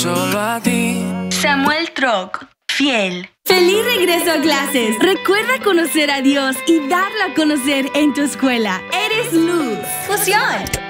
solo a ti. Samuel Troc, fiel. ¡Feliz regreso a clases! Recuerda conocer a Dios y darlo a conocer en tu escuela. ¡Eres luz! Fusión.